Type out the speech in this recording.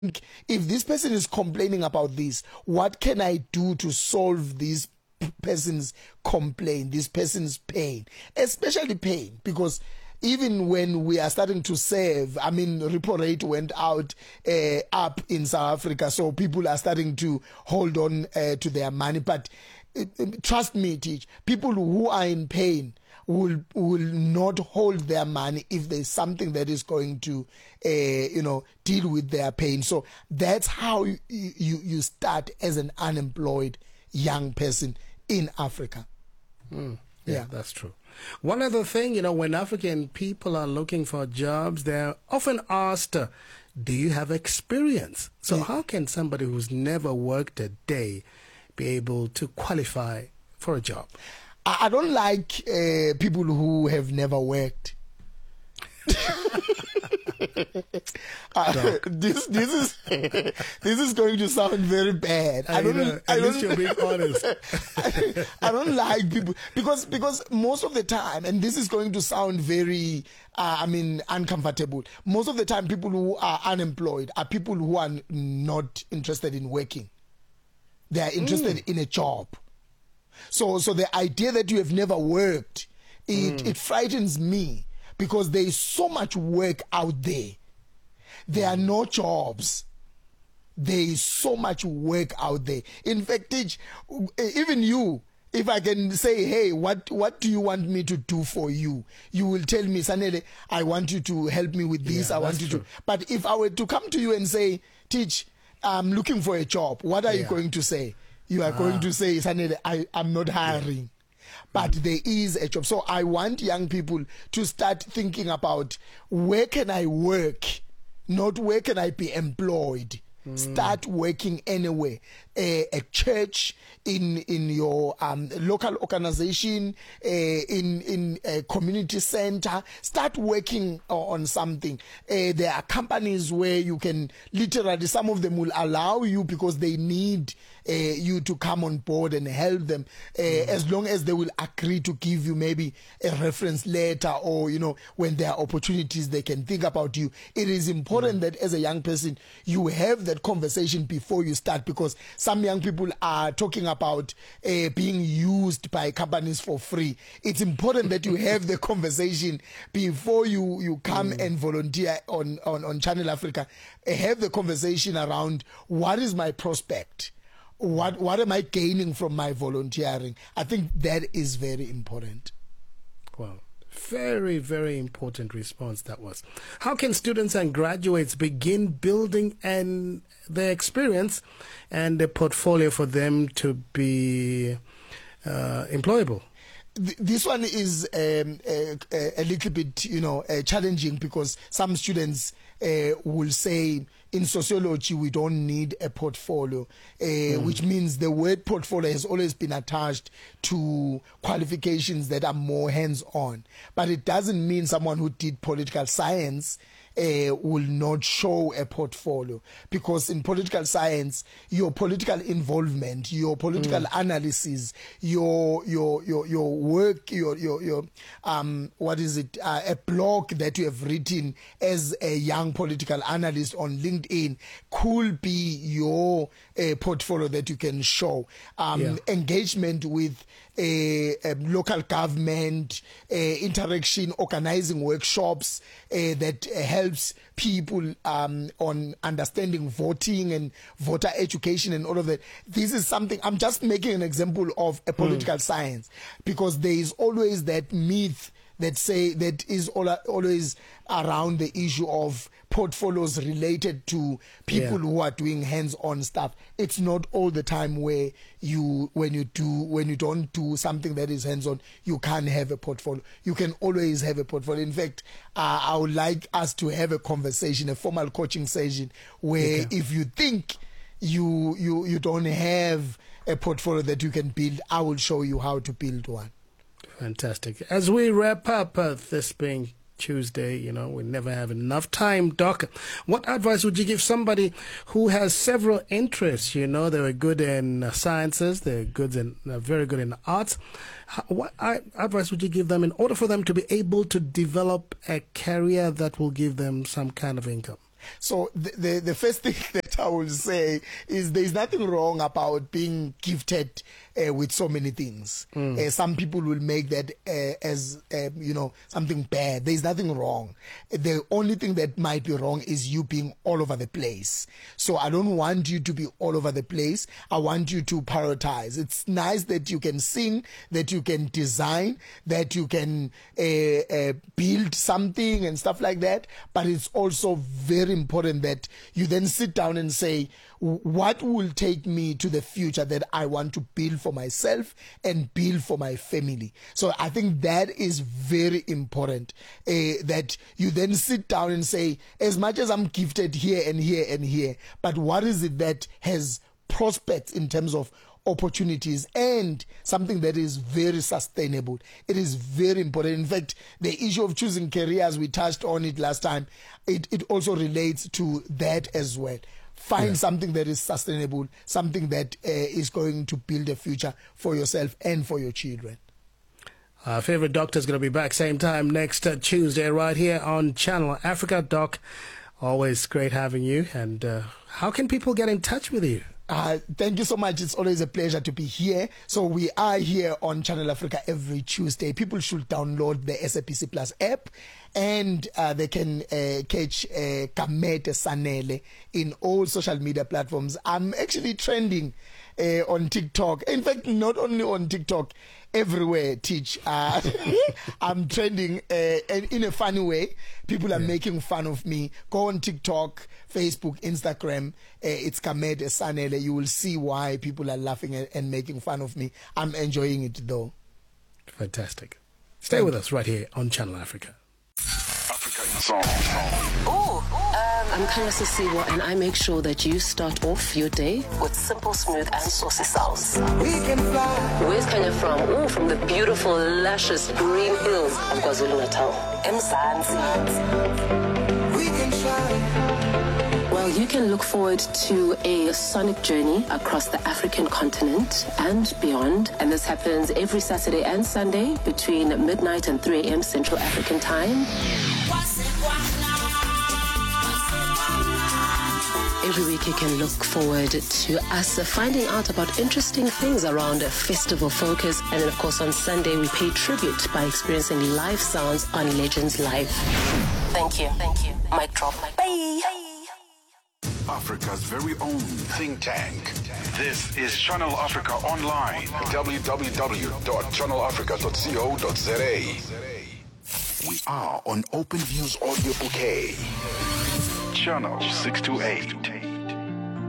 if this person is complaining about this, what can I do to solve this person's complaint, this person's pain, especially pain, because even when we are starting to save, I mean, repo rate went out up in South Africa, so people are starting to hold on to their money. But trust me, Teach, people who are in pain will not hold their money if there's something that is going to deal with their pain. So that's how you start as an unemployed young person in Africa. Yeah, that's true. One other thing, when African people are looking for jobs, they're often asked, do you have experience? So how can somebody who's never worked a day be able to qualify for a job? I don't like people who have never worked. This is going to sound very bad. At least you're being honest. I don't like people because most of the time, and this is going to sound very uncomfortable. Most of the time, people who are unemployed are people who are not interested in working. They are interested in a job. So the idea that you have never worked, it frightens me, because there is so much work out there. There are no jobs. There is so much work out there. In fact, even you, if I can say, hey, what do you want me to do for you? You will tell me, Sanele, I want you to help me with this. I want you to. But if I were to come to you and say, Teach, I'm looking for a job, what are you going to say? You are going to say, Sanele, I'm not hiring. But there is a job. So I want young people to start thinking about, where can I work? Not where can I be employed. Start working anywhere. A church, in your local organization, in a community center. Start working on something. There are companies where you can literally, some of them will allow you because they need you to come on board and help them, as long as they will agree to give you maybe a reference letter, or when there are opportunities they can think about you. It is important that as a young person you have that conversation before you start, because some young people are talking about being used by companies for free. It's important that you have the conversation before you come and volunteer on Channel Africa. Have the conversation around, what is my prospect? What am I gaining from my volunteering? I think that is very important. Wow. Very, very important response that was. How can students and graduates begin building their experience and a portfolio for them to be employable? This one is a little bit, challenging, because some students will say, in sociology, we don't need a portfolio, which means the word portfolio has always been attached to qualifications that are more hands-on. But it doesn't mean someone who did political science will not show a portfolio, because in political science, your political involvement, your political analysis, your work, your a blog that you have written as a young political analyst on LinkedIn could be your portfolio that you can show. Engagement with a local government, interaction, organizing workshops that helps people on understanding voting and voter education and all of that. This is something, I'm just making an example of a political science, because there is always that myth that is always around the issue of portfolios related to people who are doing hands-on stuff. It's not all the time where when you don't do something that is hands-on, you can't have a portfolio. You can always have a portfolio. In fact, I would like us to have a conversation, a formal coaching session, where if you think you don't have a portfolio that you can build, I will show you how to build one. Fantastic. As we wrap up, this being Tuesday, we never have enough time, Doc. What advice would you give somebody who has several interests? They were good in sciences, they're very good in arts. What advice would you give them in order for them to be able to develop a career that will give them some kind of income? So the first thing that I will say is there's nothing wrong about being gifted with so many things. Some people will make that as something bad. There's nothing wrong. The only thing that might be wrong is you being all over the place. So I don't want you to be all over the place. I want you to prioritize. It's nice that you can sing, that you can design, that you can build something and stuff like that. But it's also very important that you then sit down and say, what will take me to the future that I want to build for myself and build for my family? So I think that is very important, that you then sit down and say, as much as I'm gifted here and here and here, but what is it that has prospects in terms of opportunities and something that is very sustainable? It is very important. In fact, the issue of choosing careers, we touched on it last time. It also relates to that as well. Find something that is sustainable, something that is going to build a future for yourself and for your children. Our favorite doctor is going to be back same time next Tuesday right here on Channel Africa. Doc, always great having you. And how can people get in touch with you? Thank you so much. It's always a pleasure to be here. So we are here on Channel Africa every Tuesday. People should download the SABC Plus app, and they can catch Kamete Sanele in all social media platforms. I'm actually trending on TikTok. In fact, not only on TikTok, everywhere, Teach. I'm trending in a funny way. People are making fun of me. Go on TikTok, Facebook, Instagram. It's Kamete Sanele. You will see why people are laughing and making fun of me. I'm enjoying it though. Fantastic. Stay with us right here on Channel Africa. I'm Kanyasi Siwa, and I make sure that you start off your day with simple, smooth, and saucy sounds. We can fly. Where's Kanya from? Oh, from the beautiful, luscious green hills of KwaZulu-Natal. Mzansi. We can shine. Well, you can look forward to a sonic journey across the African continent and beyond. And this happens every Saturday and Sunday between midnight and 3 a.m. Central African Time. Every week you can look forward to us finding out about interesting things around Festival Focus. And then, of course, on Sunday we pay tribute by experiencing live sounds on Legends Live. Thank you. Thank you. Mic drop. Bye. Africa's very own think tank. This is Channel Africa Online. www.channelafrica.co.za. We are on OpenView's audio bouquet. Channel 628.